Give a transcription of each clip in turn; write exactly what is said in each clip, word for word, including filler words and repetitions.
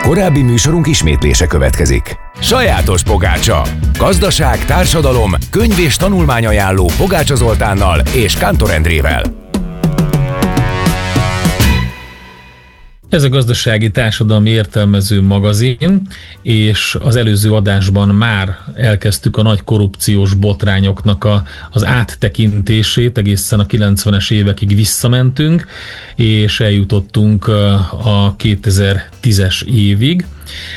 Korábbi műsorunk ismétlése következik. Sajátos pogácsa. Gazdaság, társadalom, könyv és tanulmányajánló Pogácsa Zoltánnal és Kántor Endrével. Ez a Gazdasági Társadalmi Értelmező magazin, és az előző adásban már elkezdtük a nagy korrupciós botrányoknak a, az áttekintését, egészen a kilencvenes évekig visszamentünk, és eljutottunk a kétezer-tízes évig,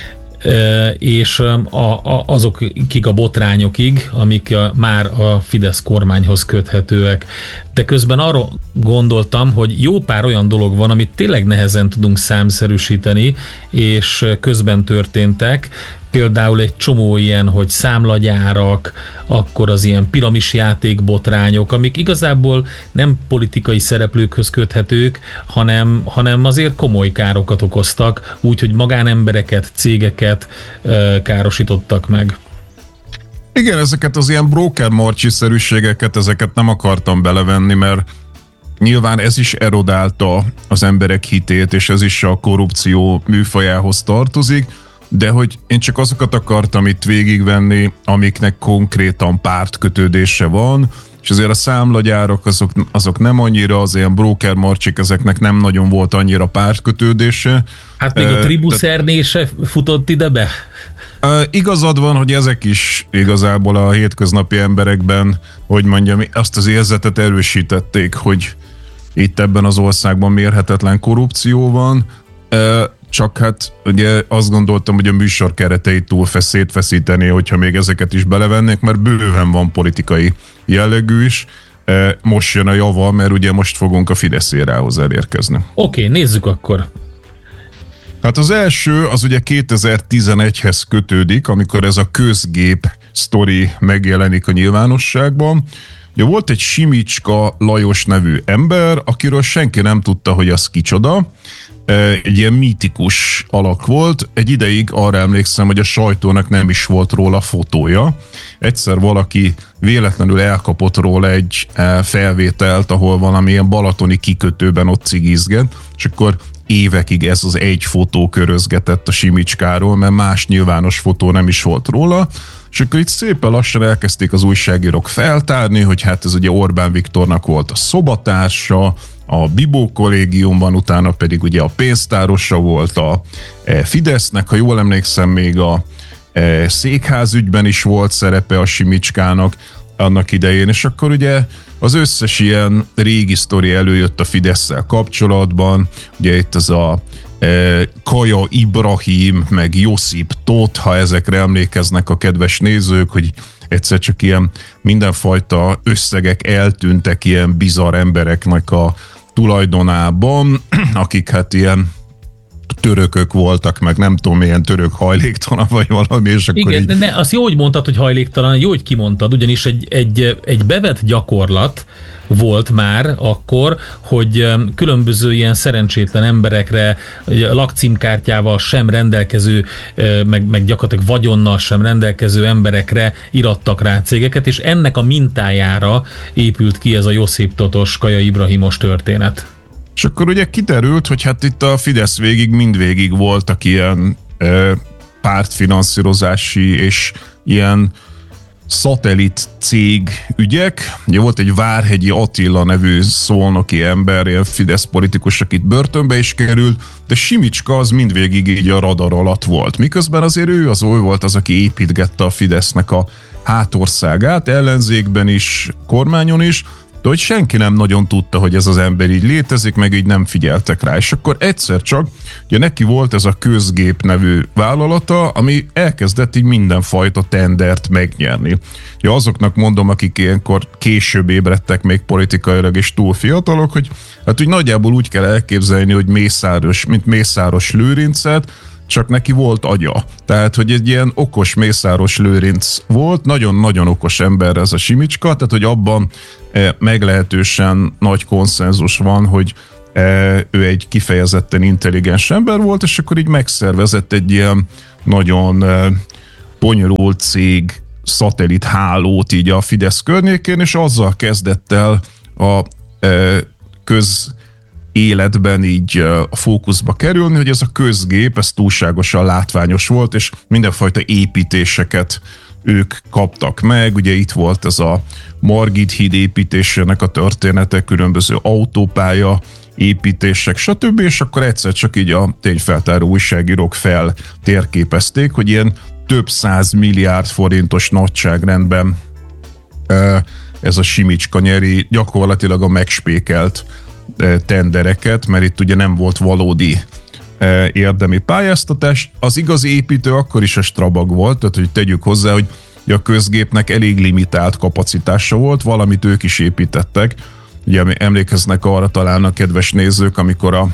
és a, a, azokig a botrányokig, amik a, már a Fidesz kormányhoz köthetőek. De közben arra gondoltam, hogy jó pár olyan dolog van, amit tényleg nehezen tudunk számszerűsíteni, és közben történtek. Például egy csomó ilyen, hogy számlagyárak, akkor az ilyen piramisjáték botrányok, amik igazából nem politikai szereplőkhöz köthetők, hanem, hanem azért komoly károkat okoztak, úgyhogy magánembereket, cégeket e, károsítottak meg. Igen, ezeket az ilyen broker-marcsi-szerűségeket, ezeket nem akartam belevenni, mert nyilván ez is erodálta az emberek hitét, és ez is a korrupció műfajához tartozik, de hogy én csak azokat akartam itt végigvenni, amiknek konkrétan pártkötődése van, és azért a számlagyárak azok, azok nem annyira, az ilyen broker-marcsik, ezeknek nem nagyon volt annyira pártkötődése. Hát még a Tribuszerné se futott ide be? Uh, igazad van, hogy ezek is igazából a hétköznapi emberekben, hogy mondjam, azt az érzetet erősítették, hogy itt ebben az országban mérhetetlen korrupció van, uh, csak hát ugye azt gondoltam, hogy a műsor kereteit túl szétfeszíteni, hogyha még ezeket is belevennék, mert bőven van politikai jellegű is. Uh, most jön a java, mert ugye most fogunk a Fidesz érához elérkezni. Oké, okay, nézzük akkor. Hát az első, az ugye kétezer-tizenegyhez kötődik, amikor ez a közgép sztori megjelenik a nyilvánosságban. Ugye volt egy Simicska Lajos nevű ember, akiről senki nem tudta, hogy az kicsoda. Egy ilyen mítikus alak volt. Egy ideig arra emlékszem, hogy a sajtónak nem is volt róla fotója. Egyszer valaki véletlenül elkapott róla egy felvételt, ahol valamilyen balatoni kikötőben ott cigizget, és akkor évekig ez az egy fotó körözgetett a Simicskáról, mert más nyilvános fotó nem is volt róla, és akkor itt szépen lassan elkezdték az újságírók feltárni, hogy hát ez ugye Orbán Viktornak volt a szobatársa, a Bibó kollégiumban, utána pedig ugye a pénztárosa volt a Fidesznek, ha jól emlékszem, még a székházügyben is volt szerepe a Simicskának annak idején, és akkor ugye az összes ilyen régi sztori előjött a Fidesszel kapcsolatban, ugye itt az a e, Kaja Ibrahim, meg Josip Tóth, ha ezekre emlékeznek a kedves nézők, hogy egyszer csak ilyen mindenfajta összegek eltűntek ilyen bizarr embereknek a tulajdonában, akik hát ilyen törökök voltak, meg nem tudom, milyen török hajléktalan vagy valami, és akkor igen, így... de ne, azt jó, hogy mondtad, hogy hajléktalan, jó, hogy kimondtad, ugyanis egy, egy, egy bevett gyakorlat volt már akkor, hogy különböző ilyen szerencsétlen emberekre lakcímkártyával sem rendelkező, meg, meg gyakorlatilag vagyonnal sem rendelkező emberekre irattak rá cégeket, és ennek a mintájára épült ki ez a Josip Totos, Kaja Ibrahimos történet. És akkor ugye kiderült, hogy hát itt a Fidesz végig mindvégig voltak ilyen e, pártfinanszírozási és ilyen szatellit cég ügyek. Ugye volt egy Várhegyi Attila nevű szolnoki ember, ilyen Fidesz politikus, akit börtönbe is került, de Simicska az mindvégig így a radar alatt volt. Miközben azért ő az oly volt az, aki építgette a Fidesznek a hátországát, ellenzékben is, kormányon is, de hogy senki nem nagyon tudta, hogy ez az ember így létezik, meg így nem figyeltek rá. És akkor egyszer csak, ugye neki volt ez a Közgép nevű vállalata, ami elkezdett így mindenfajta tendert megnyerni. Ugye azoknak mondom, akik ilyenkor később ébredtek még politikailag és túl fiatalok, hogy hát úgy nagyjából úgy kell elképzelni, hogy Mészáros, mint Mészáros Lőrincet, csak neki volt agya. Tehát, hogy egy ilyen okos Mészáros Lőrinc volt, nagyon-nagyon okos ember ez a Simicska, tehát, hogy abban e, meglehetősen nagy konszenzus van, hogy e, ő egy kifejezetten intelligens ember volt, és akkor így megszervezett egy ilyen nagyon e, bonyolult cég szatellit hálót így a Fidesz környékén, és azzal kezdett el a e, köz életben így a fókuszba kerülni, hogy ez a közgép, ez túlságosan látványos volt, és mindenfajta építéseket ők kaptak meg. Ugye itt volt ez a Margit híd építésének a története, különböző autópálya építések, stb. És akkor egyszer csak így a tényfeltáró újságírók feltérképezték, hogy ilyen több száz milliárd forintos nagyságrendben ez a Simicska nyeri gyakorlatilag a megspékelt tendereket, mert itt ugye nem volt valódi érdemi pályáztatás. Az igazi építő akkor is a Strabag volt, tehát hogy tegyük hozzá, hogy a közgépnek elég limitált kapacitása volt, valamit ők is építettek. Ugye emlékeznek arra talán a kedves nézők, amikor a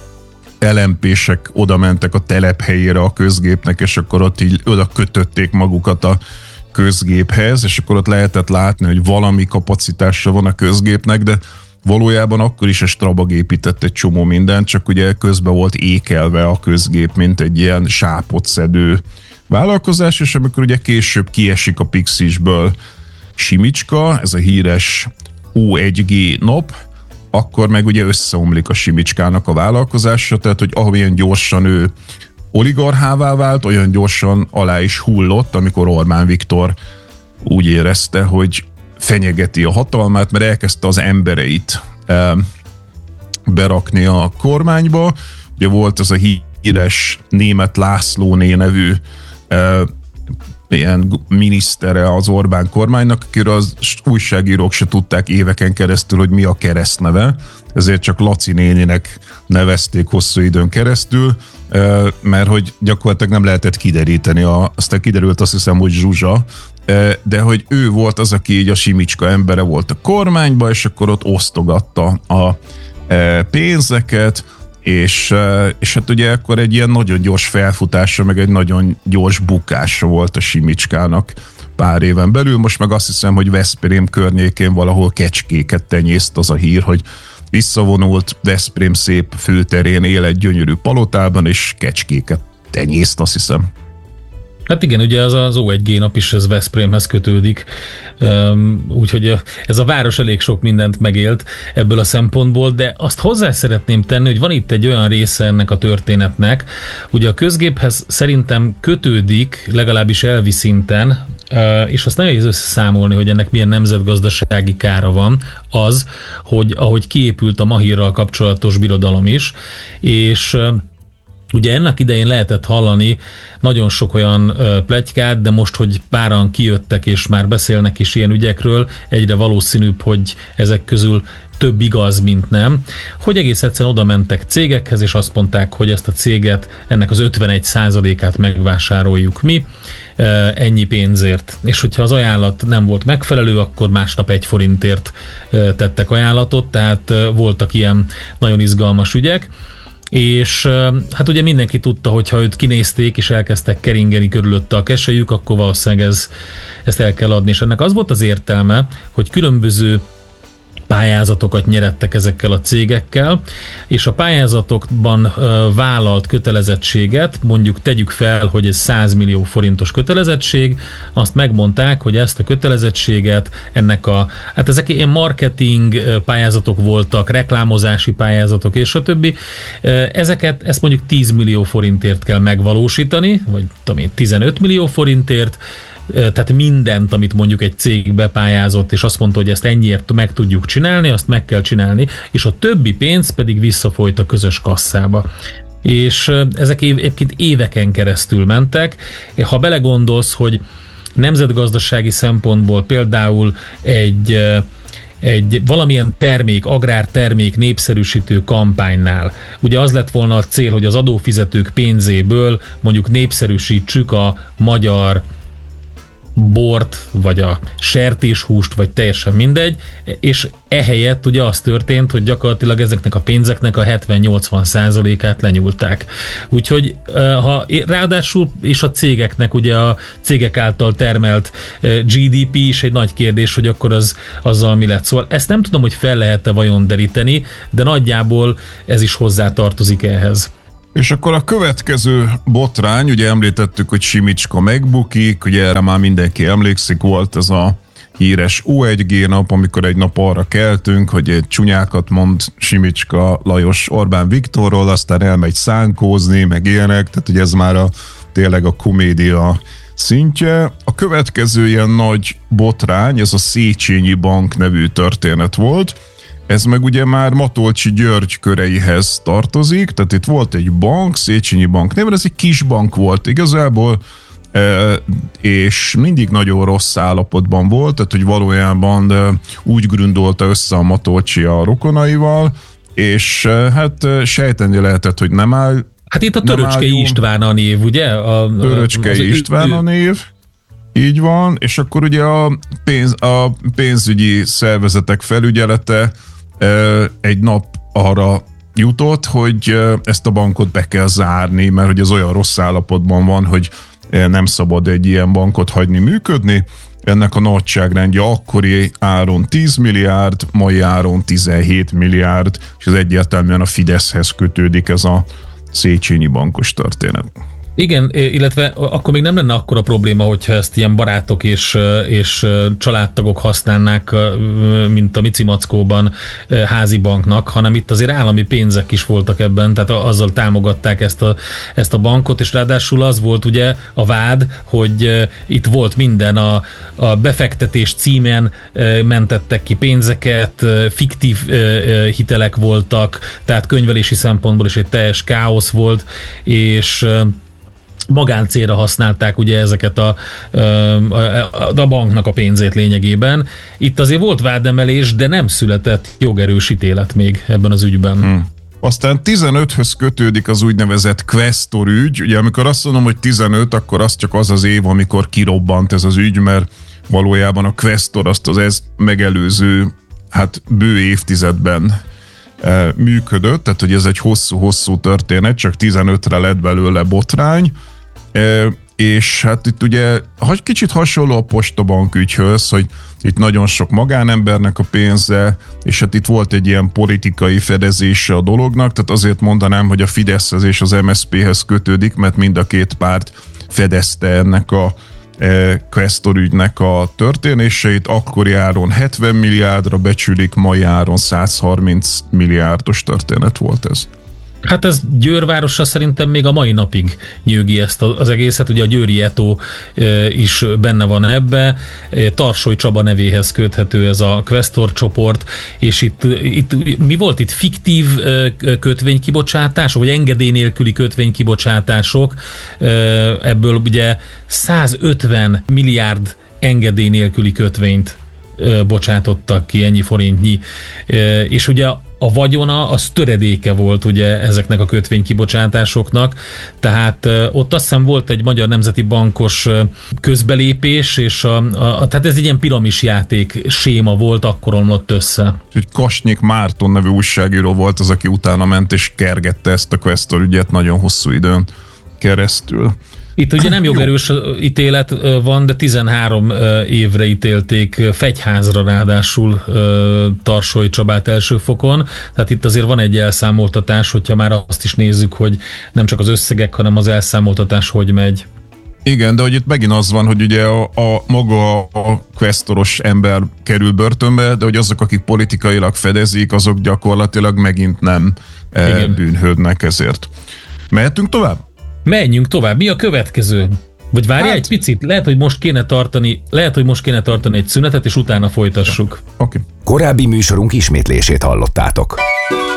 el em pések oda mentek a telephelyére a közgépnek, és akkor ott így oda kötötték magukat a közgéphez, és akkor ott lehetett látni, hogy valami kapacitása van a közgépnek, de valójában akkor is a Strabag épített egy csomó mindent, csak ugye közben volt ékelve a közgép, mint egy ilyen sápot szedő vállalkozás, és amikor ugye később kiesik a Pixisből Simicska, ez a híres ó egy gé nap, akkor meg ugye összeomlik a Simicskának a vállalkozása, tehát hogy ahogyan gyorsan ő oligarchává vált, olyan gyorsan alá is hullott, amikor Orbán Viktor úgy érezte, hogy fenyegeti a hatalmát, mert elkezdte az embereit e, berakni a kormányba. Ugye volt ez a híres Németh Lászlóné nevű e, ilyen minisztere az Orbán kormánynak, akiről az újságírók se tudták éveken keresztül, hogy mi a keresztneve, ezért csak Laci néninek nevezték hosszú időn keresztül, mert hogy gyakorlatilag nem lehetett kideríteni, a, aztán kiderült, azt hiszem, hogy Zsuzsa, de hogy ő volt az, aki így a Simicska embere volt a kormányba, és akkor ott osztogatta a pénzeket, és, és hát ugye akkor egy ilyen nagyon gyors felfutása, meg egy nagyon gyors bukása volt a Simicskának pár éven belül. Most meg azt hiszem, hogy Veszprém környékén valahol kecskéket tenyészt, az a hír, hogy visszavonult, Veszprém szép főterén él egy gyönyörű palotában, és kecskéket tenyészt, azt hiszem. Hát igen, ugye az az ó egy gé nap is ez Veszprémhez kötődik, úgyhogy ez a város elég sok mindent megélt ebből a szempontból, de azt hozzá szeretném tenni, hogy van itt egy olyan része ennek a történetnek, ugye a közgéphez szerintem kötődik, legalábbis elvi szinten, és azt nehéz összeszámolni, hogy ennek milyen nemzetgazdasági kára van, az, hogy ahogy kiépült a Mahírral kapcsolatos birodalom is, és ugye ennek idején lehetett hallani nagyon sok olyan pletykát, de most, hogy páran kijöttek és már beszélnek is ilyen ügyekről, egyre valószínűbb, hogy ezek közül több igaz, mint nem, hogy egész egyszerűen oda mentek cégekhez, és azt mondták, hogy ezt a céget, ennek az ötvenegy százalékát megvásároljuk mi, ennyi pénzért. És hogyha az ajánlat nem volt megfelelő, akkor másnap egy forintért tettek ajánlatot, tehát voltak ilyen nagyon izgalmas ügyek. És hát ugye mindenki tudta, hogy ha őt kinézték és elkezdtek keringeni körülötte a keselyük, akkor valószínűleg ez, ezt el kell adni. És ennek az volt az értelme, hogy különböző pályázatokat nyerettek ezekkel a cégekkel, és a pályázatokban vállalt kötelezettséget, mondjuk tegyük fel, hogy ez száz millió forintos kötelezettség, azt megmondták, hogy ezt a kötelezettséget, ennek a, hát ezek ilyen marketing pályázatok voltak, reklámozási pályázatok és a többi, ezeket, ezt mondjuk tíz millió forintért kell megvalósítani, vagy tudom én, tizenöt millió forintért, tehát mindent, amit mondjuk egy cég bepályázott, és azt mondta, hogy ezt ennyiért meg tudjuk csinálni, azt meg kell csinálni, és a többi pénz pedig visszafolyt a közös kasszába. És ezek egyébként éveken keresztül mentek. Ha belegondolsz, hogy nemzetgazdasági szempontból például egy egy valamilyen termék, agrártermék népszerűsítő kampánynál. Ugye az lett volna a cél, hogy az adófizetők pénzéből mondjuk népszerűsítsük a magyar bort, vagy a sertéshúst, vagy teljesen mindegy, és ehelyett ugye az történt, hogy gyakorlatilag ezeknek a pénzeknek a hetven-nyolcvan százalékát lenyúlták. Úgyhogy ha ráadásul és a cégeknek ugye a cégek által termelt gé dé pé is egy nagy kérdés, hogy akkor az, azzal mi lett. Szóval ezt nem tudom, hogy fel lehet-e vajon deríteni, de nagyjából ez is hozzátartozik ehhez. És akkor a következő botrány, ugye említettük, hogy Simicska megbukik, ugye erre már mindenki emlékszik, volt ez a híres o egy gé nap, amikor egy nap arra keltünk, hogy egy csúnyákat mond Simicska Lajos Orbán Viktorról, aztán elmegy szánkózni, meg ilyenek, tehát hogy ez már a, tényleg a komédia szintje. A következő ilyen nagy botrány, ez a Széchenyi Bank nevű történet volt. Ez meg ugye már Matolcsy György köreihez tartozik, tehát itt volt egy bank, Széchenyi Bank néven, ez egy kis bank volt igazából, és mindig nagyon rossz állapotban volt, tehát hogy valójában úgy grundolta össze a Matolcsy a rokonaival, és hát sejteni lehetett, hogy nem áll. Hát itt a Töröcskei István a név, ugye? A, Töröcskei István a név, így van, és akkor ugye a, pénz, a pénzügyi szervezetek felügyelete egy nap arra jutott, hogy ezt a bankot be kell zárni, mert hogy ez olyan rossz állapotban van, hogy nem szabad egy ilyen bankot hagyni működni. Ennek a nagyságrendje akkori áron tíz milliárd, mai áron tizenhét milliárd, és ez egyértelműen a Fideszhez kötődik ez a Széchenyi bankos történet. Igen, illetve akkor még nem lenne akkora probléma, hogyha ezt ilyen barátok és, és családtagok használnák, mint a Micimackóban házi banknak, hanem itt azért állami pénzek is voltak ebben, tehát azzal támogatták ezt a, ezt a bankot, és ráadásul az volt ugye a vád, hogy itt volt minden, a, a befektetés címen mentettek ki pénzeket, fiktív hitelek voltak, tehát könyvelési szempontból is egy teljes káosz volt, és magáncélra használták ugye ezeket a, a, a banknak a pénzét lényegében. Itt azért volt vádemelés, de nem született jogerős ítélet még ebben az ügyben. Hmm. Aztán tizenöthöz kötődik az úgynevezett Questor ügy. Ugye amikor azt mondom, hogy tizenöt, akkor az csak az az év, amikor kirobbant ez az ügy, mert valójában a Questor azt az ez megelőző, hát bő évtizedben e, működött, tehát hogy ez egy hosszú-hosszú történet, csak tizenötre lett belőle botrány, e, és hát itt ugye kicsit hasonló a postabank ügyhöz, hogy itt nagyon sok magánembernek a pénze, és hát itt volt egy ilyen politikai fedezése a dolognak, tehát azért mondanám, hogy a Fideszhez és az em es zé péhez kötődik, mert mind a két párt fedezte ennek a e, Questor ügynek a történéseit, akkori áron hetven milliárdra becsülik, mai áron száz harminc milliárdos történet volt ez. Hát ez Győr városa szerintem még a mai napig nyűgi ezt az egészet, ugye a győri etó is benne van ebbe, Tarsoly Csaba nevéhez köthető ez a Questor csoport, és itt, itt mi volt itt? Fiktív kötvénykibocsátások, vagy engedély nélküli kötvénykibocsátások, ebből ugye százötven milliárd engedély nélküli kötvényt bocsátottak ki, ennyi forintnyi, és ugye a vagyona az töredéke volt ugye ezeknek a kötvénykibocsátásoknak, tehát ott azt hiszem volt egy Magyar Nemzeti Bankos közbelépés, és a, a, tehát ez egy ilyen piramisjáték séma volt, akkor omlott össze. Úgyhogy Kasnyik Márton nevű újságíró volt az, aki utána ment és kergette ezt a Questor ügyet nagyon hosszú időn keresztül. Itt ugye nem jogerős ítélet van, de tizenhárom évre ítélték fegyházra ráadásul Tarsoly Csabát első fokon. Tehát itt azért van egy elszámoltatás, hogyha már azt is nézzük, hogy nem csak az összegek, hanem az elszámoltatás hogy megy. Igen, de hogy itt megint az van, hogy ugye a, a maga a questoros ember kerül börtönbe, de hogy azok, akik politikailag fedezik, azok gyakorlatilag megint nem Igen. bűnhődnek ezért. Mehetünk tovább? Menjünk tovább. Mi a következő? Vagy várjál hát, egy picit, lehet, hogy most kéne tartani, lehet, hogy most kéne tartani egy szünetet, és utána folytassuk. Okay. Korábbi műsorunk ismétlését hallottátok.